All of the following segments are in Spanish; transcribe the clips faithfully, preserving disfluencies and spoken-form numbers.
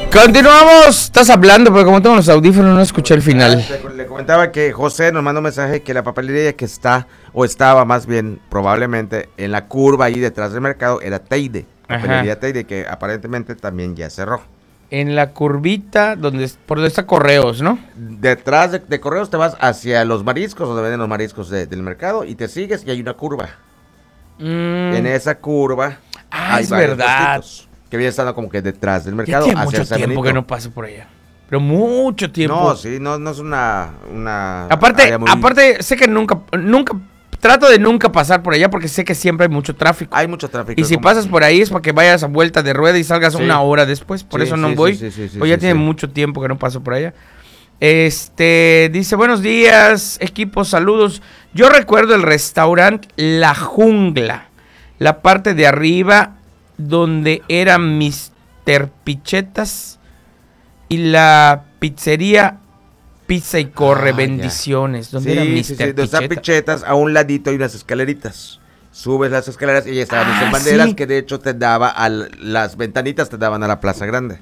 Continuamos. Estás hablando, pero como tengo los audífonos no escuché el final. Le, le comentaba que José nos manda un mensaje que la papelería que está, o estaba más bien, probablemente, en la curva ahí detrás del mercado, era Teide. Papelería Ajá. Teide, que aparentemente también ya cerró. En la curvita, donde por donde está Correos, ¿no? Detrás de, de Correos te vas hacia los mariscos, donde venden los mariscos de, del mercado, y te sigues y hay una curva. Mm. En esa curva ah, hay es verdad. Puestitos que viene estando como que detrás del mercado. Ya tiene mucho tiempo que no paso por allá. Pero mucho tiempo. No, sí, no, no es una, una aparte, muy... aparte sé que nunca, nunca, trato de nunca pasar por allá porque sé que siempre hay mucho tráfico. Hay mucho tráfico. Y si como... pasas por ahí es para que vayas a vuelta de rueda y salgas sí. una hora después. Por sí, eso no sí, voy. Sí, sí, sí, sí, pues ya sí, tiene sí. mucho tiempo que no paso por allá. Este, dice, buenos días, equipo, saludos. Yo recuerdo el restaurante La Jungla, la parte de arriba donde era mister Pichetas y la pizzería Pizza y Corre, ah, bendiciones. ¿Dónde sí, era mister Sí, sí, donde están Pichetas, a un ladito hay unas escaleritas. Subes las escaleras y ya estaban ah, banderas sí. que de hecho te daba a las ventanitas te daban a la Plaza Grande.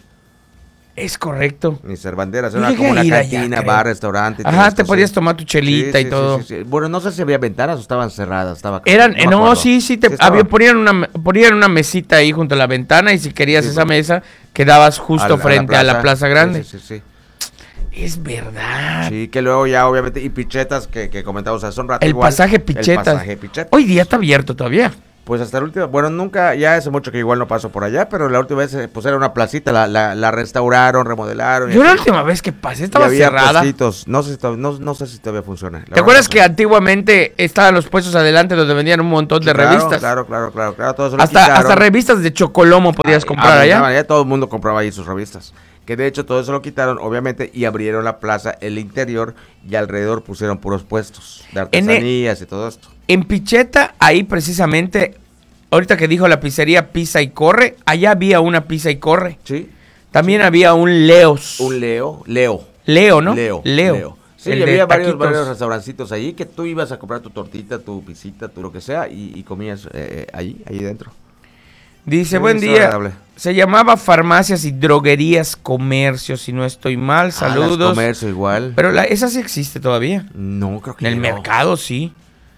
Es correcto. mister Banderas, era como una cantina, allá, bar, restaurante. Ajá, te podías tomar tu chelita sí, sí, y todo. Sí, sí, sí. Bueno, no sé si había ventanas o estaban cerradas. Estaba Eran, no, no sí, sí, te, sí había, ponían, una, ponían una mesita ahí junto a la ventana y si querías sí, esa bueno. mesa, quedabas justo a, frente a la, a la Plaza Grande. Sí, sí, sí, sí. Es verdad. Sí, que luego ya obviamente, y Pichetas que, que comentamos hace un rato. El igual, pasaje Pichetas. El pasaje Pichetas. Hoy día está abierto todavía. Pues hasta el último, bueno, nunca, ya hace mucho que igual no paso por allá, pero la última vez pues era una placita, la, la, la restauraron, remodelaron. Yo la última vez que pasé estaba cerrada. No sé, si todavía, no, no sé si todavía funciona. ¿Te acuerdas no que antiguamente estaban los puestos adelante donde vendían un montón de claro, revistas? Claro, claro, claro, claro. Todo eso hasta, hasta revistas de Chocolomo podías ah, comprar ah, allá. allá. Todo el mundo compraba ahí sus revistas. Que de hecho todo eso lo quitaron, obviamente, y abrieron la plaza, el interior, y alrededor pusieron puros puestos de artesanías el, y todo esto. En Picheta, ahí precisamente... Ahorita que dijo la pizzería Pizza y Corre, allá había una Pizza y Corre. Sí. También sí. había un Leos. Un Leo, Leo. Leo, ¿no? Leo. Leo. Leo. Sí, y había varios, varios restaurancitos allí que tú ibas a comprar tu tortita, tu pisita, tu lo que sea, y, y comías eh, allí, allí dentro. Dice, sí, buen día. Agradable. Se llamaba Farmacias y Droguerías Comercio, si no estoy mal. Saludos. Ah, comercio igual. Pero la, esa sí existe todavía. No, creo que En el no. mercado sí.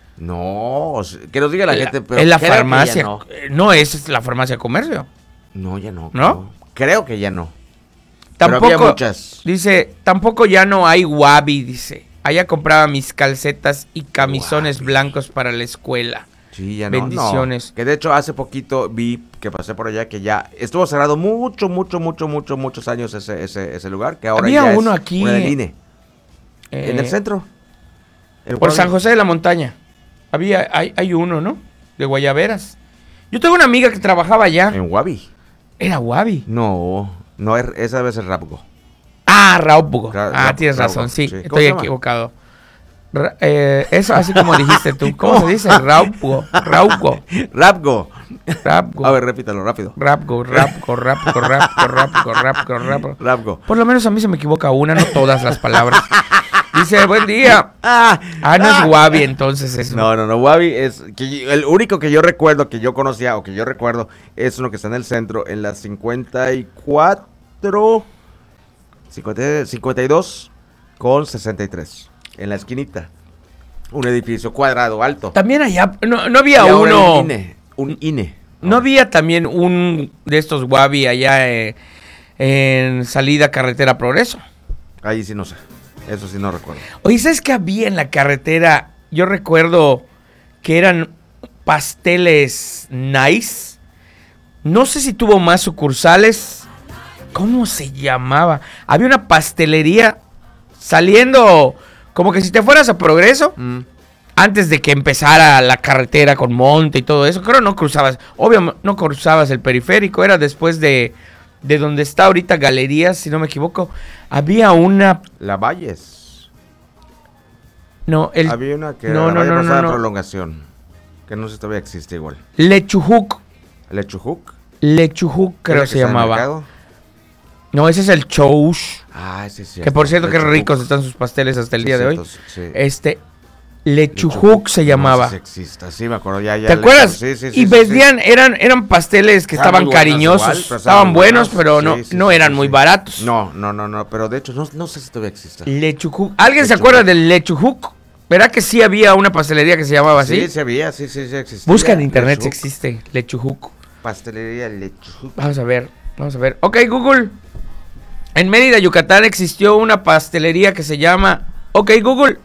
No, que nos diga la, la gente. Pero es la farmacia. No. no, es la farmacia comercio. No, ya no. ¿No? Creo que ya no. Tampoco. Pero había muchas. Dice, tampoco ya no hay Wabi, dice. Allá compraba mis calcetas y camisones Wabi. blancos para la escuela. Sí, ya no. Bendiciones. No. Que de hecho hace poquito vi que pasé por allá que ya estuvo cerrado mucho, mucho, mucho, mucho, muchos años ese, ese, ese lugar. Que ahora había ya uno es aquí. Una del I N E. Eh, en el centro. El por San José de la Montaña. Había, hay, hay uno, ¿no? De Guayaberas. Yo tengo una amiga que trabajaba allá. ¿En Wabi? ¿Era Wabi? No, no, es, esa debe ser Rapgo. Ah, Rapgo. Ah, Ra tienes Rapgo, razón, sí, sí. estoy equivocado. Ra eh, eso así como dijiste tú. ¿Cómo, ¿Cómo se dice? Rapgo. Rapgo. Rapgo. Rapgo. A ver, repítalo rápido. Rapgo, Rapgo, Rapgo, Rapgo, Rapgo, Rapgo, Rapgo. Rapgo. Por lo menos a mí se me equivoca una, no todas las palabras. Dice, buen día. Ah, ah no es Wabi entonces eso. No, no, no, Wabi es, que, el único que yo recuerdo, que yo conocía o que yo recuerdo, es uno que está en el centro, en la cincuenta y cuatro, cincuenta, cincuenta y dos con sesenta y tres, en la esquinita. Un edificio cuadrado, alto. También allá, no, no había uno. Un I N E, un I N E. No oh. había también un de estos Wabi allá eh, en salida carretera Progreso. Ahí sí no sé. Eso sí no recuerdo. Oye, ¿sabes qué había en la carretera? Yo recuerdo que eran pasteles nice. No sé si tuvo más sucursales. ¿Cómo se llamaba? Había una pastelería saliendo como que si te fueras a Progreso. Mm. Antes de que empezara la carretera con monte y todo eso. Creo que no cruzabas. Obvio, no cruzabas el periférico. Era después de... de donde está ahorita Galerías, si no me equivoco, había una... La Valles. No, el... Había una que no, era no, la no, no, no. prolongación, que no sé si todavía existe igual. Lechujuc. ¿Lechujuc? Lechujuc creo que se llamaba. No, ese es el Chouch. Ah, ese sí. Que por cierto, qué ricos están sus pasteles hasta el sí, día de hoy. Sí. Este, Lechujuc se llamaba. No sé si exista, sí, me acuerdo. Ya, ya ¿Te acuerdas? Sí, sí, sí. Y sí, vendían, sí. eran, eran pasteles que estaban, Estaban cariñosos. igual, pero estaban buenos, buenos. pero no, Sí, sí, no sí, eran sí, muy sí. baratos. No, no, no, no, pero de hecho no, no sé si todavía existe. Lechujuc. ¿Alguien se Lechujuc. acuerda del Lechujuc? ¿Verdad que sí había una pastelería que se llamaba así? Sí, sí había, sí, sí, sí existía. Busca en internet si Lechujuc. existe Lechujuc. Pastelería Lechujuc. Vamos a ver, vamos a ver. Ok, Google. En Mérida, Yucatán, existió una pastelería que se llama... Ok, Google.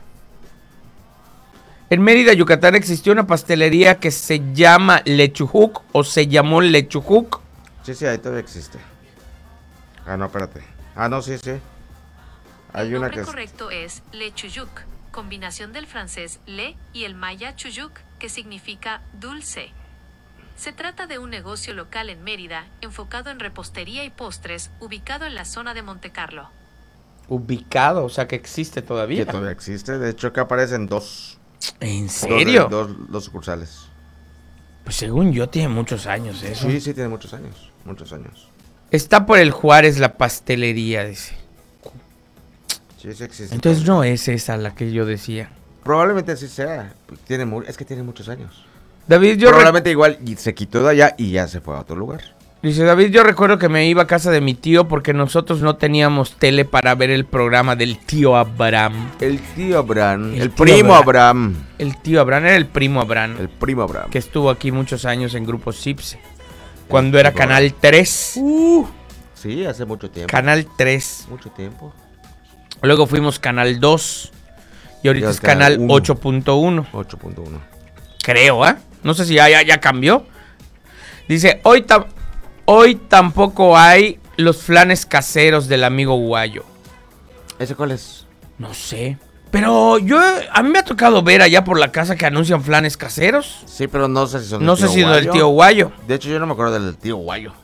En Mérida, Yucatán, existió una pastelería que se llama Lechujuc o se llamó Lechujuc. Sí, sí, ahí todavía existe. Ah, no, espérate. Ah, no, sí, sí. Hay El una nombre que... correcto es Le Chuyuc, combinación del francés le y el maya chuyuc, que significa dulce. Se trata de un negocio local en Mérida, enfocado en repostería y postres, ubicado en la zona de Montecarlo. Ubicado, o sea que existe Que todavía. todavía existe. De hecho, que aparecen dos. ¿En Dos, serio? dos, dos sucursales. Pues según yo tiene muchos años eso. Sí, sí, tiene muchos años. Muchos años. Está por el Juárez la pastelería, dice. Sí, sí existe. Entonces todavía. no es esa la que yo decía. Probablemente sí sea. Tiene mu- es que tiene muchos años. David, yo re- Probablemente igual y se quitó de allá y ya se fue a otro lugar. dice David, yo recuerdo que me iba a casa de mi tío porque nosotros no teníamos tele para ver el programa del tío Abraham. El tío Abraham. El El, tío primo Abraham. Abraham. El tío Abraham era el primo Abraham, El primo Abraham. que estuvo aquí muchos años en Grupo Cipse. Cuando era primo Canal tres. Uh, sí, hace mucho tiempo. Canal tres. Mucho tiempo. Luego fuimos Canal dos. Y ahorita Ya es es Canal Canal uno. ocho punto uno. ocho punto uno. Creo, ¿ah? ¿eh? No sé si ya, ya, ya cambió. Dice, hoy, tam- hoy tampoco hay los flanes caseros del amigo Guayo. ¿Ese cuál es? No sé. Pero yo, a mí me ha tocado ver allá por la casa que anuncian flanes caseros. Sí, pero no sé si son No del sé tío si del Guayo. tío Guayo. De hecho, yo no me acuerdo del tío Guayo.